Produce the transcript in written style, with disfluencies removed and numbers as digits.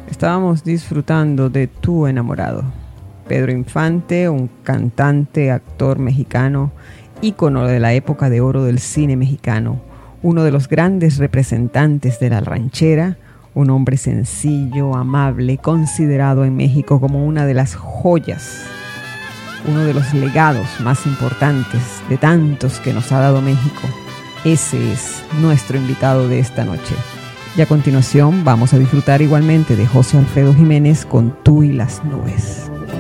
Estábamos disfrutando de Tu enamorado. Pedro Infante, un cantante, actor mexicano, ícono de la época de oro del cine mexicano, uno de los grandes representantes de la ranchera, un hombre sencillo, amable, considerado en México como una de las joyas, uno de los legados más importantes de tantos que nos ha dado México. Ese es nuestro invitado de esta noche. Y a continuación vamos a disfrutar igualmente de José Alfredo Jiménez con Tú y las nubes.